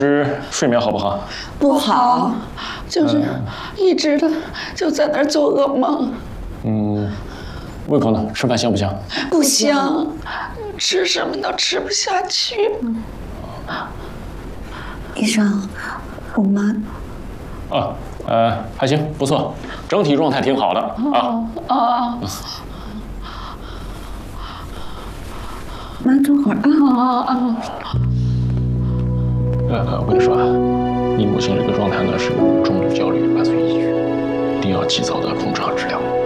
睡眠好不好？ 不好，就是一直的就在那儿做噩梦。 胃口呢？吃饭香不香？ 不香，吃什么都吃不下去。 医生，我妈还行，不错，整体状态挺好的啊。 妈，等会儿啊。 我跟你说啊，你母亲这个状态呢是重度焦虑伴随抑郁，一定要及早的控制和治疗。